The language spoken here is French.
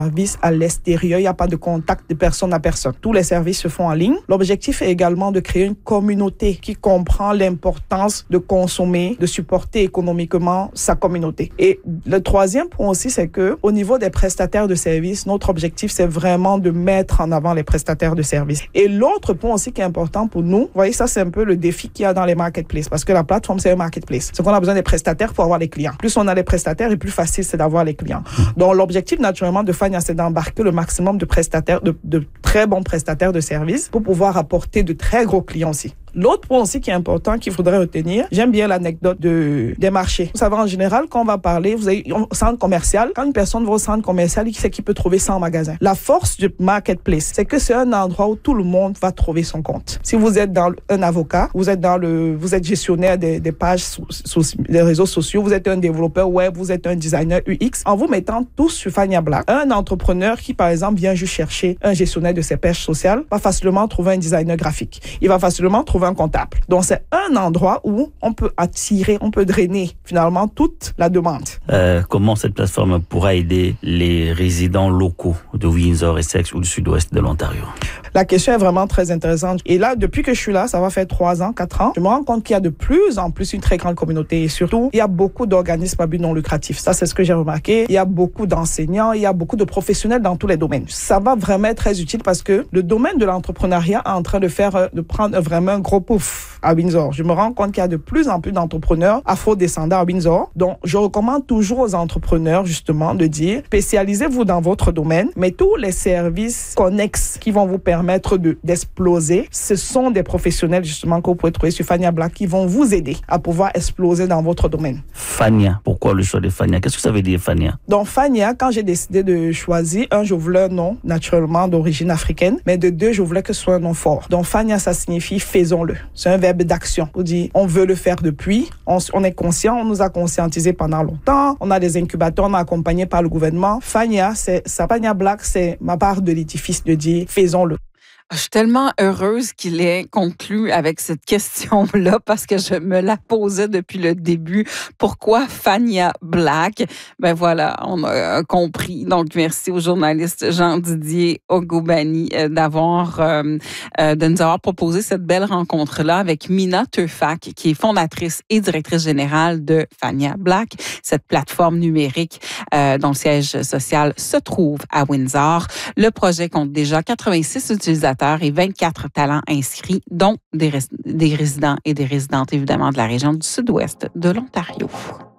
services à l'extérieur, il n'y a pas de contact de personne à personne. Tous les services se font en ligne. L'objectif est également de créer une communauté qui comprend l'importance de consommer, de supporter économiquement sa communauté. Et le troisième point aussi, c'est que au niveau des prestataires de services, notre objectif, c'est vraiment de mettre en avant les prestataires de services. Et l'autre point aussi qui est important pour nous, vous voyez, ça, c'est un peu le défi qu'il y a dans les marketplaces, parce que la plateforme, c'est un marketplace. C'est qu'on a besoin des prestataires pour avoir les clients. Plus on a les prestataires, et plus facile c'est d'avoir les clients. Donc, l'objectif, naturellement, de Fania, c'est d'embarquer le maximum de prestataires, de très bons prestataires de services pour pouvoir apporter de très gros clients aussi. L'autre point aussi qui est important qu'il faudrait retenir, j'aime bien l'anecdote des marchés. Vous savez, en général, quand on va parler, vous avez un centre commercial. Quand une personne va au centre commercial, il sait qu'il peut trouver 100 magasins. La force du marketplace, c'est que c'est un endroit où tout le monde va trouver son compte. Si vous êtes un avocat, vous êtes gestionnaire des pages des réseaux sociaux, vous êtes un développeur web, vous êtes un designer UX, en vous mettant tous sur Fania Black, un entrepreneur qui, par exemple, vient juste chercher un gestionnaire de ses pages sociales, va facilement trouver un designer graphique. Il va facilement trouver un comptable. Donc, c'est un endroit où on peut attirer, on peut drainer finalement toute la demande. Comment cette plateforme pourra aider les résidents locaux de Windsor, Essex ou du sud-ouest de l'Ontario? La question est vraiment très intéressante. Et là, depuis que je suis là, ça va faire 3 ans, 4 ans, je me rends compte qu'il y a de plus en plus une très grande communauté. Et surtout, il y a beaucoup d'organismes à but non lucratif. Ça, c'est ce que j'ai remarqué. Il y a beaucoup d'enseignants, il y a beaucoup de professionnels dans tous les domaines. Ça va vraiment être très utile parce que le domaine de l'entrepreneuriat est en train de prendre vraiment un gros pouf à Windsor. Je me rends compte qu'il y a de plus en plus d'entrepreneurs afro-descendants à Windsor. Donc, je recommande toujours aux entrepreneurs, justement, de dire, spécialisez-vous dans votre domaine, mais tous les services connexes qui vont vous permettre d'exploser, ce sont des professionnels, justement, que vous pouvez trouver sur Fania Black qui vont vous aider à pouvoir exploser dans votre domaine. Fania, pourquoi le choix de Fania? Qu'est-ce que ça veut dire, Fania? Donc, Fania, quand j'ai décidé de choisir, je voulais un nom, naturellement, d'origine africaine, mais de 2, je voulais que ce soit un nom fort. Donc, Fania, ça signifie faisons-le. C'est un verbe d'action. On dit, on veut le faire depuis, on est conscient, on nous a conscientisés pendant longtemps, on a des incubateurs, on est accompagné par le gouvernement. Fania Black, c'est ma part de l'édifice de dire, faisons-le. Je suis tellement heureuse qu'il ait conclu avec cette question-là parce que je me la posais depuis le début. Pourquoi Fania Black? Ben voilà, on a compris. Donc, merci au journaliste Jean-Didier Ogobani de nous avoir proposé cette belle rencontre-là avec Mina Teufak, qui est fondatrice et directrice générale de Fania Black, cette plateforme numérique dont le siège social se trouve à Windsor. Le projet compte déjà 86 utilisateurs et 24 talents inscrits, dont des résidents et des résidentes, évidemment, de la région du sud-ouest de l'Ontario.